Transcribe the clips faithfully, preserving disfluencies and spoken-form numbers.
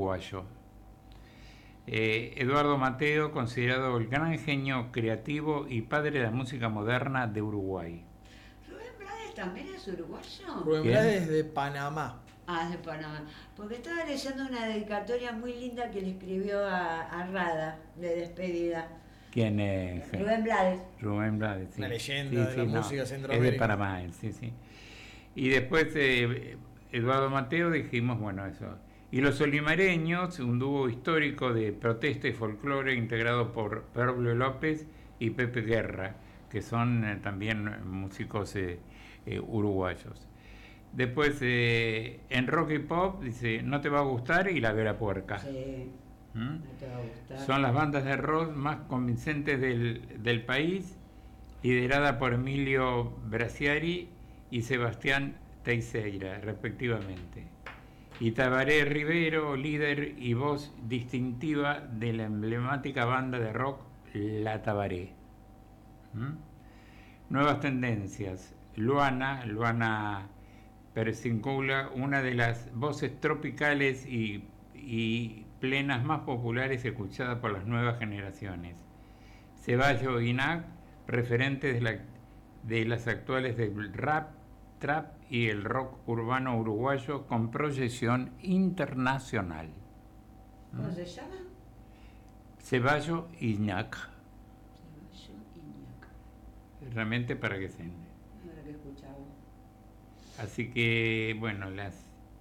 uruguayo. Eh, Eduardo Mateo, considerado el gran genio creativo y padre de la música moderna de Uruguay. ¿Rubén Blades también es uruguayo? Rubén Blades es de Panamá. Ah, es de Panamá. Porque estaba leyendo una dedicatoria muy linda que le escribió a, a Rada, de despedida. ¿Quién es? Rubén Blades. Rubén Blades, sí. Una leyenda sí, de sí, la no, música es centroamericana. de Panamá, él, sí, sí. Y después eh, Eduardo Mateo, dijimos, bueno, eso. Y los olimareños, un dúo histórico de protesta y folclore integrado por Pablo López y Pepe Guerra, que son eh, también músicos eh, eh, uruguayos. Después, eh, en rock y pop, dice, no te va a gustar y La Vera Puerca. Sí, ¿Mm? no te va a gustar. Son las bandas de rock más convincentes del, del país, liderada por Emilio Brasiari y Sebastián Teixeira, respectivamente. Y Tabaré Rivero, líder y voz distintiva de la emblemática banda de rock La Tabaré. ¿Mm? Nuevas tendencias. Luana, Luana Persincula, una de las voces tropicales y, y plenas más populares escuchadas por las nuevas generaciones. Ceballo Inac, referentes de, la, de las actuales del rap, trap y el rock urbano uruguayo con proyección internacional. ¿Cómo ¿Mm? se llama? Ceballo Inac. Ceballo Iñac. Realmente para que se... Ahora que escuchaba. Así que, bueno, las,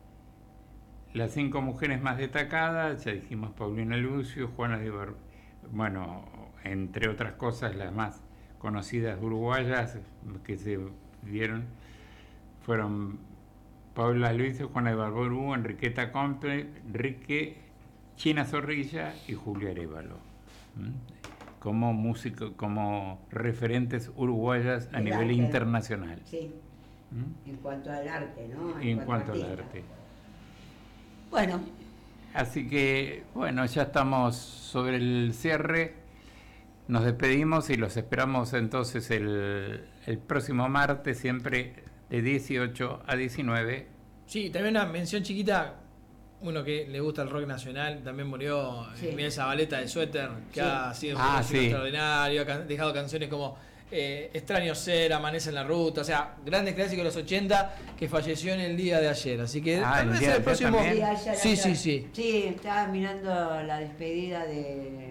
las cinco mujeres más destacadas, ya dijimos Paulina Lucio, Juana de Bar... bueno, entre otras cosas, las más conocidas uruguayas que se dieron fueron Paula Lucio, Juana de Barború, Enriqueta Comte, Enrique, China Zorrilla y Julio Arévalo. ¿Mm? Como músicos, como referentes uruguayas a El nivel arte. internacional. Sí. ¿Mm? En cuanto al arte, ¿no? En cuanto al artista. arte. Bueno, Así que, bueno, ya estamos sobre el cierre. Nos despedimos y los esperamos entonces el, el próximo martes, siempre de dieciocho a diecinueve. Sí, también una mención chiquita. Uno que le gusta el rock nacional, también murió Sí. Miguel Zabaleta de Suéter, que Sí. ha sido un Ah, músico sí. extraordinario, ha can- dejado canciones como eh, Extraño Ser, Amanece en la Ruta, o sea, grandes clásicos de los ochenta, que falleció en el día de ayer. Así que Ah, tal el vez día de el ayer próximo. también. sí, ayer, Sí, ayer. sí, sí. Sí, estaba mirando la despedida de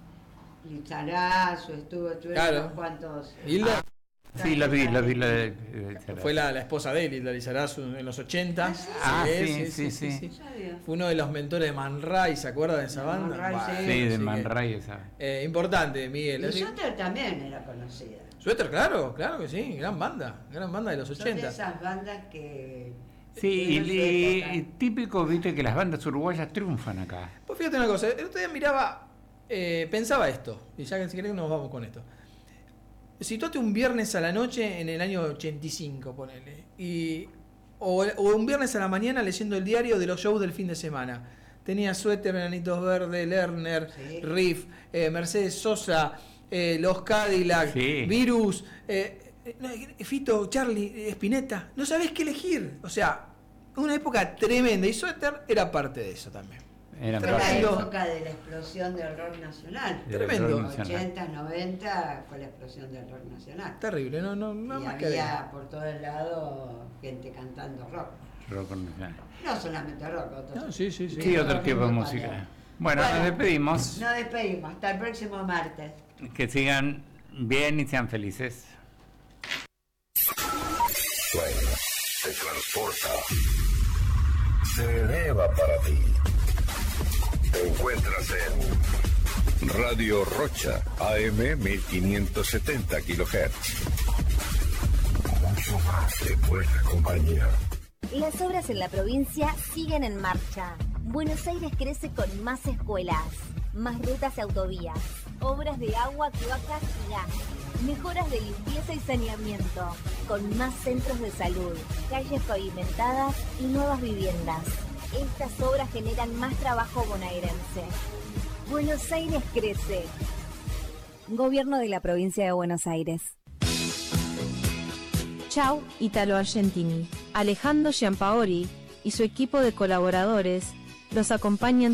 Lizarazo, estuvo, estuve Claro. unos cuantos. Hilda Sí, la vi, la vi. La, la- fue la, la esposa de él, Hilda Lizarazu, en los ochenta. Ah, sí. Ah, sí, sí, sí. Sabía. Fue uno de los mentores de Man Ray, ¿se acuerda de esa De banda? Man Ray, Bueno, sí. Sí, de así que, Man Ray esa. eh, importante, Miguel. Y Así- Sutter también era conocida. Suéter, claro, claro que sí, gran banda, gran banda de los Son de ochenta. esas bandas que. Sí, y, tuvieron su y- época. y típico, viste, que las bandas uruguayas triunfan acá. Pues fíjate una cosa, el otro día miraba, eh, pensaba esto, y ya que si querés nos vamos con esto. Situate un viernes a la noche en el año ochenta y cinco, ponele, y, o, o un viernes a la mañana leyendo el diario de los shows del fin de semana. Tenía Suéter, Enanitos Verdes, Lerner, Sí. Riff, eh, Mercedes Sosa, eh, Los Cadillac, Sí. Virus, eh, eh, Fito, Charlie, Spinetta. No sabés qué elegir. O sea, una época tremenda, y Suéter era parte de eso también. Eran Fue la parte- Tremendo. época de la explosión del rock nacional. del Tremendo. rock nacional. ochenta, noventa fue la explosión del rock nacional. Terrible, no, no, no y más que había agregar. por todos lados gente cantando rock. Rock nacional. No solamente rock, otros. No, sí, sí, sí. Sí, otro tipo de Bueno, música. Bueno, nos despedimos. Nos despedimos. Hasta el próximo martes. Que sigan bien y sean felices. Sueña, se transporta, se eleva para ti. Te encuentras en Radio Rocha, A M mil quinientos setenta kilohertz. Mucho más de buena compañía. Las obras en la provincia siguen en marcha. Buenos Aires crece con más escuelas, más rutas y autovías, obras de agua, cloacas y gas, mejoras de limpieza y saneamiento, con más centros de salud, calles pavimentadas y nuevas viviendas. Estas obras generan más trabajo bonaerense. Buenos Aires crece. Gobierno de la provincia de Buenos Aires. Ciao Italo Argentini. Alejandro Giampaoli y su equipo de colaboradores los acompañan